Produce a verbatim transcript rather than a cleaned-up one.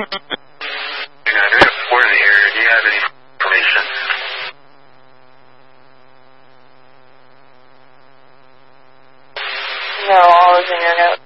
For the area, do you have any information? No, all is in your notes.